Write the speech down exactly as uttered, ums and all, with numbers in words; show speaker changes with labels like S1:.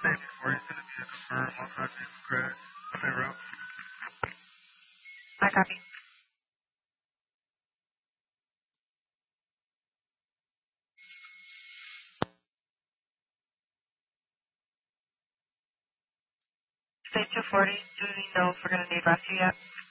S1: I copy. State two forty, do we know if we're going to need rescue yet?